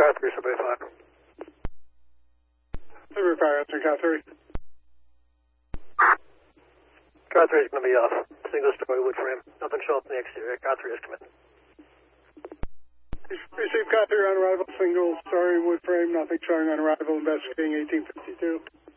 Car 3, subway 5. Subaru Fire answer, Car 3. Car 3 is going to be off. Single story wood frame. Nothing show up in the exterior. Car 3 is coming. Received Car 3 on arrival, single story wood frame, nothing showing on arrival, investigating 1852.